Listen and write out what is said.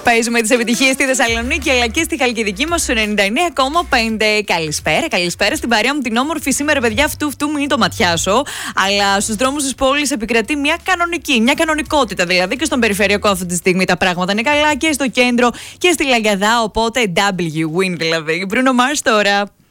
Παίζουμε τις επιτυχίες στη Θεσσαλονίκη αλλά και στη Χαλκιδική μας στο 99,5. Καλησπέρα στην παρέα μου την όμορφη σήμερα, παιδιά. Αυτού μην το ματιάσω. Αλλά στους δρόμους της πόλης επικρατεί μια κανονικότητα. Δηλαδή και στον περιφερειακό αυτή τη στιγμή τα πράγματα είναι καλά και στο κέντρο και στη Λαγκαδά. Οπότε W win δηλαδή. Bruno Mars τώρα.